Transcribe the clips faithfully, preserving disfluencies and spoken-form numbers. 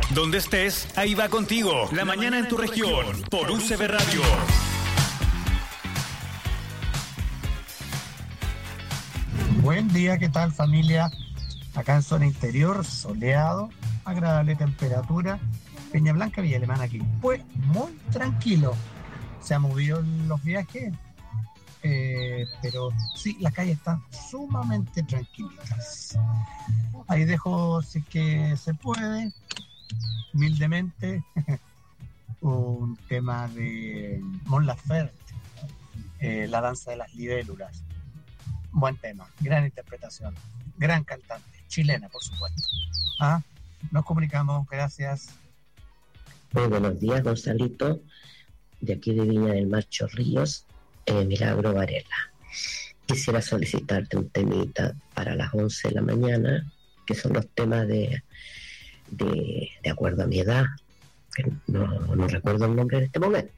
Donde estés, ahí va contigo. La, La mañana, mañana en tu región, región por U C B Radio. Buen día, ¿qué tal, familia? Acá en zona interior, soleado, agradable temperatura. Peña Blanca, Villa Alemana, aquí. Pues muy tranquilo. Se han movido los viajes, eh, pero sí, las calles están sumamente tranquilitas. Ahí dejo, si es que se puede, humildemente, un tema de Mon Laferte, eh, La danza de las libélulas. Buen tema, gran interpretación, gran cantante, chilena, por supuesto. ¿Ah? Nos comunicamos, gracias. Muy buenos días, Gonzalito, de aquí de Viña del Mar Chorrillos, eh, Milagro Varela. Quisiera solicitarte un temita para las once de la mañana, que son los temas de, de, de acuerdo a mi edad, que no, no recuerdo el nombre en este momento.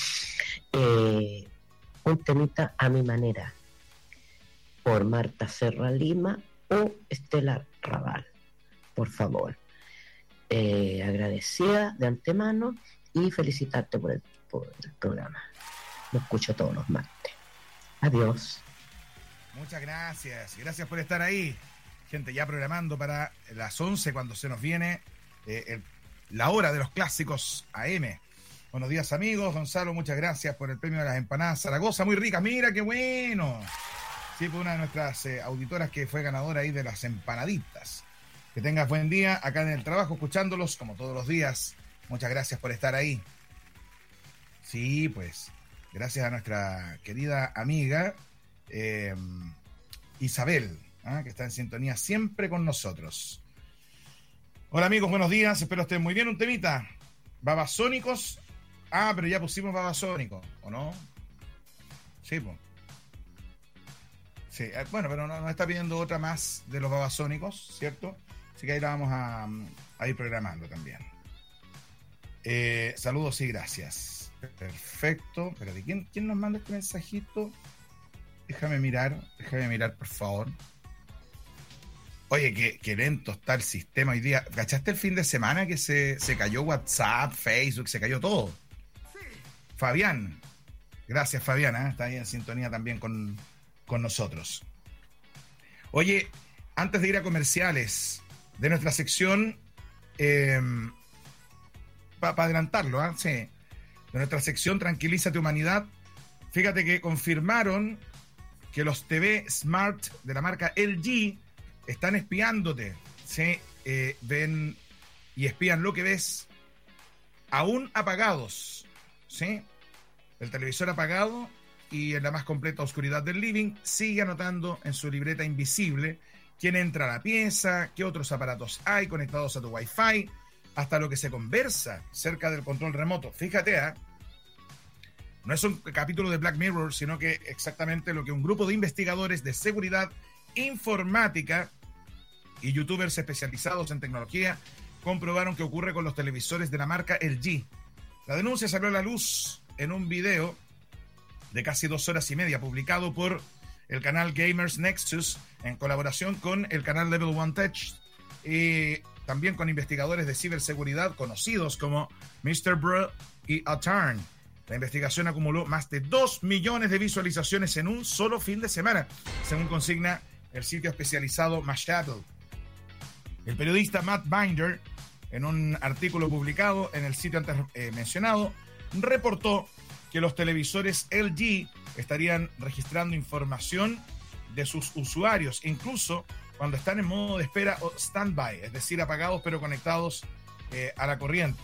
Eh, un temita a mi manera, por Marta Serra Lima o Estela Raval, por favor. Eh, agradecida de antemano y felicitarte por el, por el programa. Lo escucho todos los martes. Adiós. Muchas gracias. Gracias por estar ahí. Gente, ya programando para las once cuando se nos viene eh, el, la hora de los clásicos A M. Buenos días, amigos. Gonzalo, muchas gracias por el premio de las empanadas Zaragoza. Muy ricas. Mira, qué bueno. Sí, fue una de nuestras eh, auditoras que fue ganadora ahí de las empanaditas. Que tengas buen día acá en el trabajo, escuchándolos como todos los días. Muchas gracias por estar ahí. Sí, pues, gracias a nuestra querida amiga eh, Isabel, ¿eh? que está en sintonía siempre con nosotros. Hola, amigos, buenos días. Espero estén muy bien. Un temita. Babasónicos. Ah, pero ya pusimos Babasónicos, ¿o no? Sí, pues. Sí, bueno, pero nos no está pidiendo otra más de los Babasónicos, ¿cierto? Así que ahí la vamos a, a ir programando también. Eh, saludos y gracias. Perfecto. Pero ¿de quién, quién nos manda este mensajito? Déjame mirar, déjame mirar, por favor. Oye, qué, qué lento está el sistema hoy día. ¿Cachaste el fin de semana que se, se cayó WhatsApp, Facebook, se cayó todo? Sí. Fabián. Gracias, Fabián, ¿eh? Está ahí en sintonía también con, con nosotros. Oye, antes de ir a comerciales de nuestra sección, eh, para pa adelantarlo, ¿eh? Sí, de nuestra sección Tranquilízate Humanidad, fíjate que confirmaron que los T V Smart de la marca L G están espiándote, ¿sí? Eh, ven y espían lo que ves, aún apagados, ¿sí? El televisor apagado y en la más completa oscuridad del living, sigue anotando en su libreta invisible quién entra a la pieza, qué otros aparatos hay conectados a tu Wi-Fi, hasta lo que se conversa cerca del control remoto. Fíjate, ¿eh? No es un capítulo de Black Mirror, sino que exactamente lo que un grupo de investigadores de seguridad informática y youtubers especializados en tecnología comprobaron que ocurre con los televisores de la marca L G. La denuncia salió a la luz en un video de casi dos horas y media publicado por el canal Gamers Nexus en colaboración con el canal Level One Tech y también con investigadores de ciberseguridad conocidos como mister Bro y Atarn. La investigación acumuló más de dos millones de visualizaciones en un solo fin de semana, según consigna el sitio especializado Mashable. El periodista Matt Binder, en un artículo publicado en el sitio antes eh, mencionado, reportó que los televisores L G estarían registrando información de sus usuarios, incluso cuando están en modo de espera o standby, es decir, apagados pero conectados eh, a la corriente.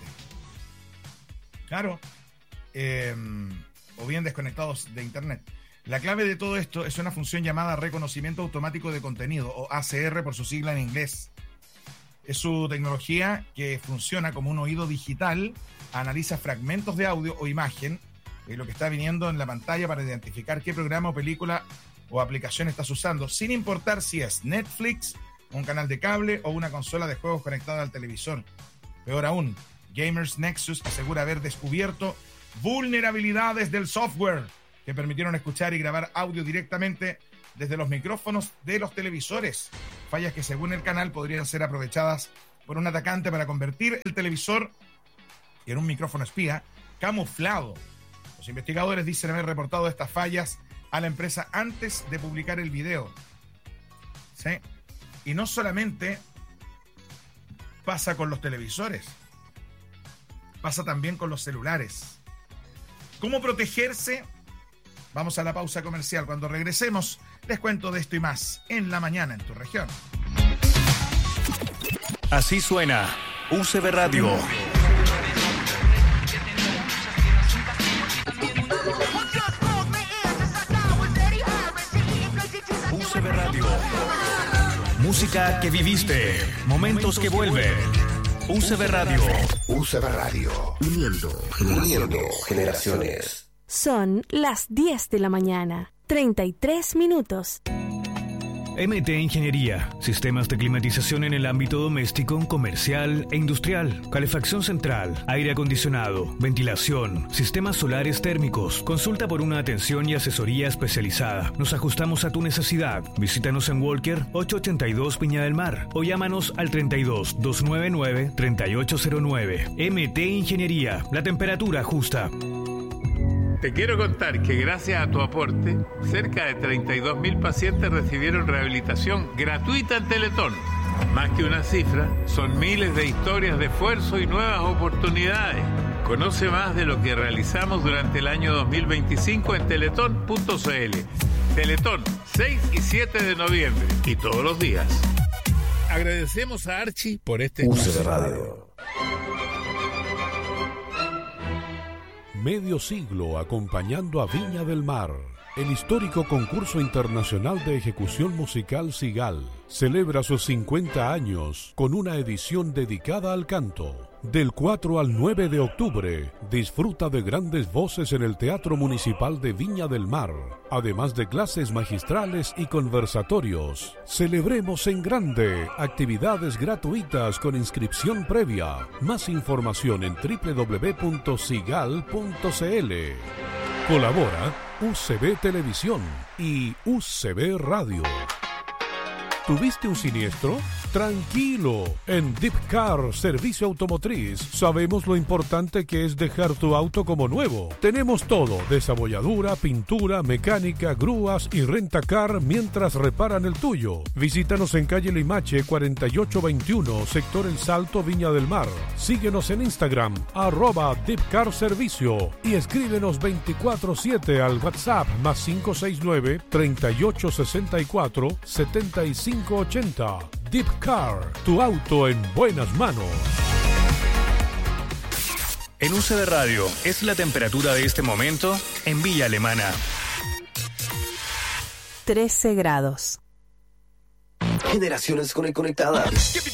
Claro, eh, o bien desconectados de internet. La clave de todo esto es una función llamada reconocimiento automático de contenido, o A C R por su sigla en inglés. Es su tecnología que funciona como un oído digital, analiza fragmentos de audio o imagen, y lo que está viniendo en la pantalla para identificar qué programa o película o aplicación estás usando, sin importar si es Netflix, un canal de cable o una consola de juegos conectada al televisor. Peor aún, Gamers Nexus asegura haber descubierto vulnerabilidades del software que permitieron escuchar y grabar audio directamente desde los micrófonos de los televisores. Fallas que según el canal podrían ser aprovechadas por un atacante para convertir el televisor en un micrófono espía camuflado. Los investigadores dicen haber reportado estas fallas a la empresa antes de publicar el video. ¿Sí? Y no solamente pasa con los televisores, pasa también con los celulares. ¿Cómo protegerse? Vamos a la pausa comercial. Cuando regresemos, les cuento de esto y más en la mañana en tu región. Así suena U C B Radio. U C B Radio. Música que viviste, momentos que vuelven. U C B Radio. U C B Radio. Uniendo, uniendo generaciones. Son las diez de la mañana, treinta y tres minutos. M T Ingeniería, sistemas de climatización en el ámbito doméstico, comercial e industrial, calefacción central, aire acondicionado, ventilación, sistemas solares térmicos. Consulta por una atención y asesoría especializada. Nos ajustamos a tu necesidad. Visítanos en Walker ocho ochenta y dos Viña del Mar o llámanos al treinta y dos, doscientos noventa y nueve, treinta y ocho cero nueve. M T Ingeniería, la temperatura justa. Te quiero contar que gracias a tu aporte, cerca de treinta y dos mil pacientes recibieron rehabilitación gratuita en Teletón. Más que una cifra, son miles de historias de esfuerzo y nuevas oportunidades. Conoce más de lo que realizamos durante el año dos mil veinticinco en teletón punto c l. Teletón, seis y siete de noviembre y todos los días. Agradecemos a Archie por este U C B Radio. Medio siglo acompañando a Viña del Mar. El histórico concurso internacional de ejecución musical Sigal celebra sus cincuenta años con una edición dedicada al canto. Del cuatro al nueve de octubre, disfruta de grandes voces en el Teatro Municipal de Viña del Mar, además de clases magistrales y conversatorios. Celebremos en grande, actividades gratuitas con inscripción previa. Más información en doble u doble u doble u punto sigal punto c l. Colabora U C B Televisión y U C B Radio. ¿Tuviste un siniestro? Tranquilo, en Deep Car Servicio Automotriz sabemos lo importante que es dejar tu auto como nuevo. Tenemos todo, desabolladura, pintura, mecánica, grúas y rentacar mientras reparan el tuyo. Visítanos en calle Limache cuarenta y ocho veintiuno, sector El Salto, Viña del Mar. Síguenos en Instagram, arroba Deep Car Servicio y escríbenos veinticuatro siete al WhatsApp más cinco seis nueve, treinta y ocho sesenta y cuatro, setenta y cinco ochenta. Deep Car, tu auto en buenas manos. En U C B Radio, ¿es la temperatura de este momento? En Villa Alemana. trece grados. Generaciones conectadas.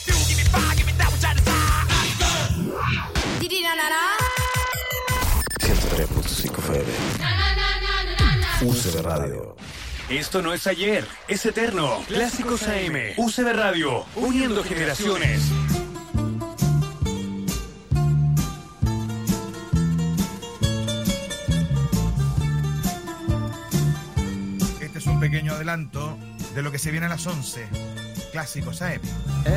ciento tres punto cinco F M. U C B Radio. Esto no es ayer, es eterno. Clásicos A M. U C B Radio, uniendo generaciones. Este es un pequeño adelanto de lo que se viene a las once. Clásicos A M.